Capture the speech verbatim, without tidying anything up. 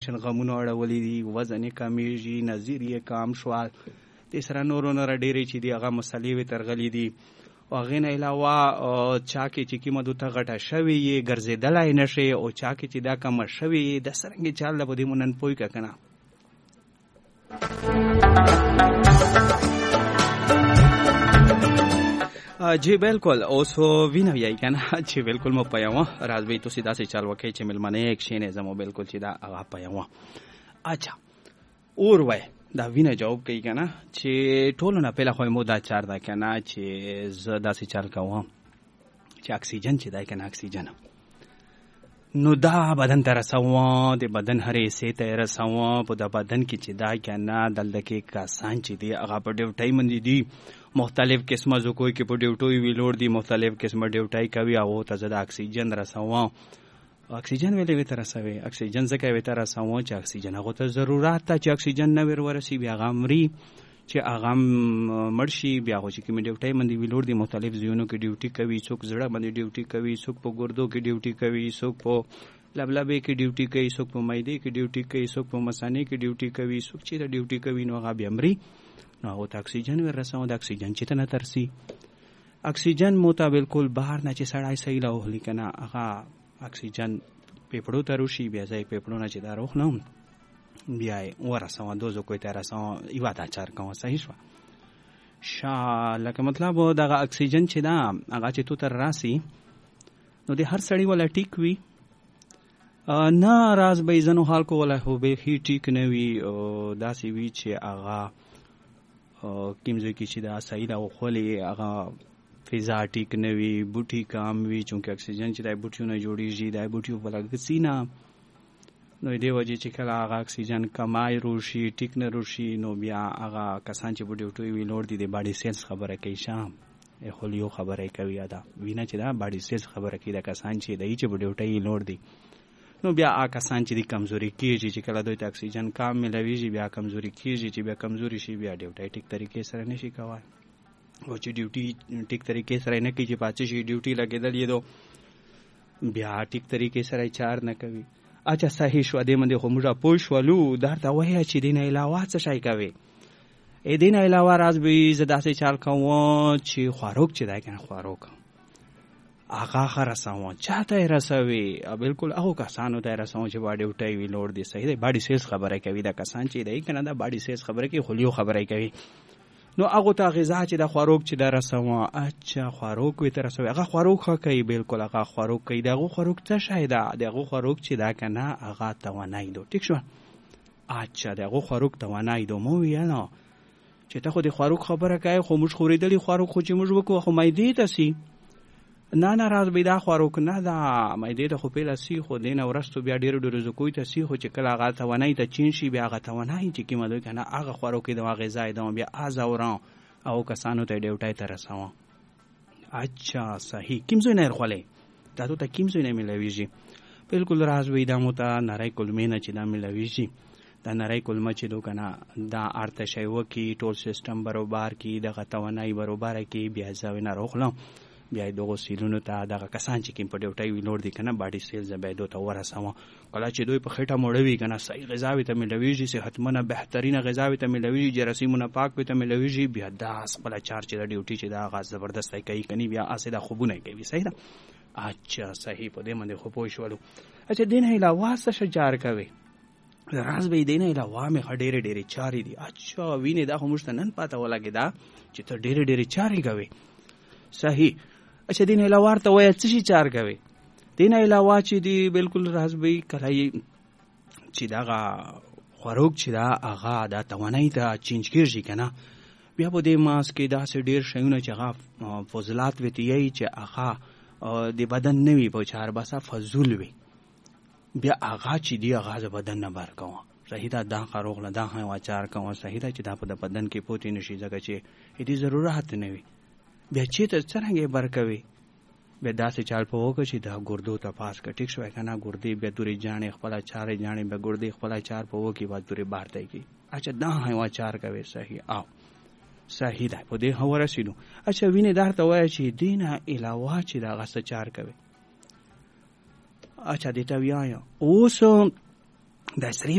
ټینشن غمونه اړولي دي، وزن یې کمیږي، نظیر یې کم شو، د سره نورو نوره ډېرې چې دي هغه مسلې وې ترغلي دي. او هغې نه علاوه چا کې چې کومه دوته غټه شوې یې ګرځېدلی نه شي، او چا کې چې دا کمه شوې یې د څرنګې چال ده په دې مو نن پوه که که نه. جی بالکل اوس وینه یای کنه چې بالکل مو پیاوه راځي تاسو داسې چال وکړئ چې ملمنه یک شینه زمو بالکل چې دا هغه پیاوه. اچھا اور وای دا وینه جواب کوي کنه چې ټولو نه پهله خو مو دا چار دا کنه چې ز داسې چال کوم چې اکسیجن چې دا کنه اکسیجن نو دا بدن ته رسوه، د بدن هرې حصې ته یې رسوه. په د بدن کې چې دا کنه دلته کې کسان چې دي هغه په ډیوټۍ باندې دي، مختلف قسمه زه کوی کې په ډیوټۍ ویلوړ دي، مختلف قسمه ډیوټۍ کوي، هغو ته زه د اکسیجن رسوه. اکسیجن ولې وې ته رسوي؟ اکسیجن ځکه وې ته رسوه چې اکسیجن هغو ته ضرورت ته چې اکسیجن نه ور ورسي، بیا هغه مري چې هغه مړ شي. بیا خو چې کومې ډیوټۍ باندې ویلوړ دي، مختلف ځایونو کې ډیوټي کوي، څوک زړه باندې ډیوټي کوي، څوک په ګردو کې ډیوټي کوي، څوک په لبلبې کې ډیوټي کوي، څوک په معدې کې ډیوټي کوي، څوک په مثانې کې ډیوټي کوي، څوک چې د ډیوټي کوي نو هغه بیا مري. نو هغو ته اکسیجن ور رسوه، د اکسیجن چې ته نه ترسي. اکسیجن مو ته بالکل بهر نه چې سړی صحیح راوهلي که نه، هغه اکسیجن پیپړو ته روشي، بیا ځای پیپړو نه چې دا روخنم بیا یې ورسوه، دوزو کوی ته رسوه، یوه دا چار کوه. صحیح شوه شا لکه مطلب دغه اکسیجن چې دا هغه چې تو ته راسي نو د هر سړي ولا ټیک وي نه، راز به یې ځنو خلکو ولا خو بیخي ټیک نه وي، داسې وي چې هغه کوم ځای کې چې دا صحیح راوخولې هغه فضا ټیک نه وي، بوټي کم وي، چونکې اکسیجن چې دا بوټیو نه جوړېږي، دا بوټیو په لګسي نه. نو دې وجې چې کله هغه اکسیجن کمای روشي، ټیک نه روشي، نو بیا هغه کسان چې په ډیوټۍ ویلوړ دي د باډي سیلز خبره کوي، شام خلیو خبره کوي، یا دا وینه چې دا باډي سیلز خبره کوي، دا کسان چې دی چې په ډیوټۍ ویلوړ دي. نو بیا هغه کسان چې دي کمزوري کېږي، چې کله دوی ته اکسیجن کم میلاویږي بیا کمزوري کېږي، چې بیا کمزوري شي بیا ډیوټۍ ټیک طریقې سره نشي کولی. او چې ډیوټي ټیک طریقې سره نه کوي، چې پاتې شي ډیوټي لګېدل یې دو بیا ټیک طریقې سره چار نه کوي. اچھا صحیح شو، دې باندې خو موږ پوه شولو. درته وایه چې دې نه علاوه څه شی کوي؟ دې نه علاوه راز به زه داسې چال کوم چې خوراک چې دی که نه، خوراک هغه ښه رسوم. چا ته یې رسوي؟ بالکل هغو کسانو ته یې رسوم چې با ډیوټۍ ویلوړ دي. صحیح دی، باډي سیلز خبره کوي، دا کسان چې دی که نه دا باډي سیلز خبره کوي، خلیو خبره کوي. نو هغو ته غذا چې د خوراک چې دا رسوه، اچھا خوراک وې ته رسوي، هغه خوراک ښه کوي، بالکل هغه خوراک کوي. د هغو خوراک څه شی ده؟ د هغو خوراک چې دا که نه هغه توانایي ده. ټیک شوه؟ اچھا د هغو خوراک توانایي ده. مو ویله چې ته خو د خوراک خبره کوې، خو موږ خورېدلي خوراک خو چې موږ وکړو خو معدې ته سي. نه نه راز به دا خوراک نه ده، معدې ته خو پیله سي، خو دې نه وروستو بیا ډېرو ډېرو زکوی ته سي، خو چې کله هغه توانایي ته چین شي بیا هغه توانایي چې کومه دوی که نه هغه خوراک یې ده، هغه غذا یې ده، بیا ازوران او کسانو ته ډیوټۍ ته رسوه. اچھا صحیح. کوم ځای نه یې رخولې؟ دا تو ته کوم ځای نه میلاویږي؟ بالکل راز وی دا مو ته نری کلمې نه چې دا میلاویږي. دا نری کلمه چې دو که نه دا ارته شی وکړي، ټول سیسټم برابر کړي، دغه توانایي برابره کړي، بیا زه نه روغلم، بیا یې دغو سیلونو ته دغه کسان چې کوم په ډیوټۍ ویلوړ دي که نه باډي سیلز بیا یې دو ته ورسوه. کله چې دوی په خېټه موړه وي که نه، صحیح غذاوې ته میلاویږي، صحتمنه بهترینه غذاوې ته میلاویږي، جراثیمونه پاک وې ته میلاویږي، بیا دا خپله چار چې د ډیوټي چې دا هغه زبردستی کوي که نه، بیا هسې دا خوبونه یې کوي. صحیح ده؟ اچھا صحیح، په دې باندې خو پوه شولو. اچھا دې نه علاوه څه شه چار کوي؟ راز به یې دې نه علاوه مې ښه ډېرې ډېرې چارې دي. اچھا وینې دا خو موږ ته نن پاته ولګېده چې ته ډېرې ډېرې چارې کوې. صحیح. اچھا دې نه علاوه ورته وایه څه شي چار کوي؟ دې نه علاوه چې دی بالکل راز به یې کله یې چې دغه خوراک چې ده هغه دا توانایي ته چینج کېږي که نه، بیا په دې ماسک کې داسې ډېر شیونه چې هغه فضلات وې ته یایي چې هغه د بدن نه وي، په چار بسه فضول وي، بیا هغه چې دی هغه د بدن نه بر کوه. صحیح ده؟ دا ښه روغله دا ښه واچار کوه. صحیح ده چې دا په د بدن کې پوتې نه شي، ځکه چې دې ضرورت نه وي. بیا چېرته څرنګه یې بر کوي؟ بیا داسې چال په وکړه چې دا ګردو ته پاس کړه. ټیک شوی که نه؟ ګردې بیا دورې جاڼې خپله چارې جاڼې بیا ګردې خپله چار په وکړي، بیا دورې بار ته یې کړي. اچھا دا ښه واچار کوي. صحیح. او صحیح ده، په دې ښه ورسېدو. اچھا وینې درته وایه چې دې نه علاوه چې د هغه څه چار کوي. اچھا دې ته ویایه اوس د سرې